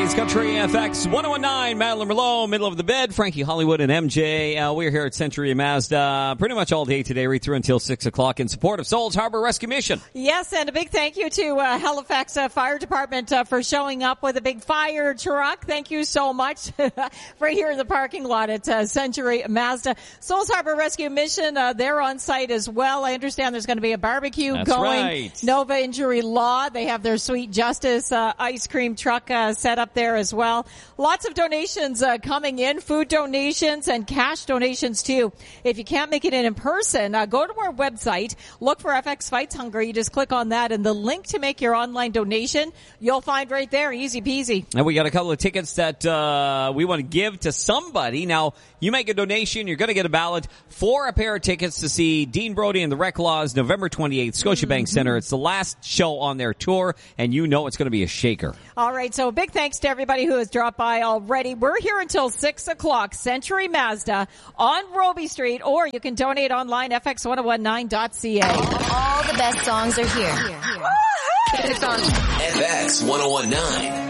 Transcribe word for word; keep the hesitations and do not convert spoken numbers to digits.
Today's Country F X one oh nine, Madeline Merlot, middle of the bed, Frankie Hollywood and M J. Uh, we're here at Century Mazda pretty much all day today, right through until six o'clock in support of Souls Harbor Rescue Mission. Yes, and a big thank you to uh, Halifax uh, Fire Department uh, for showing up with a big fire truck. Thank you so much. Right here in the parking lot at uh, Century Mazda. Souls Harbor Rescue Mission, uh, they're on site as well. I understand there's going to be a barbecue That's going. Right. Nova Injury Law. They have their Sweet Justice uh, ice cream truck uh, set up there as well. Lots of donations uh, coming in, food donations and cash donations too. If you can't make it in in person, uh, go to our website, look for F X Fights Hungary. You just click on that and the link to make your online donation, you'll find right there. Easy peasy. And we got a couple of tickets that uh we want to give to somebody. Now, you make a donation, you're going to get a ballot for a pair of tickets to see Dean Brody and the Wreck Laws November twenty-eighth, Scotiabank mm-hmm. Center. It's the last show on their tour, and you know it's going to be a shaker. All right, so big thanks to everybody who has dropped by already. We're here until six o'clock, Century Mazda on Roby Street, or you can donate online, f x ten nineteen dot c a. All the best songs are here. here, here. F X one oh one nine.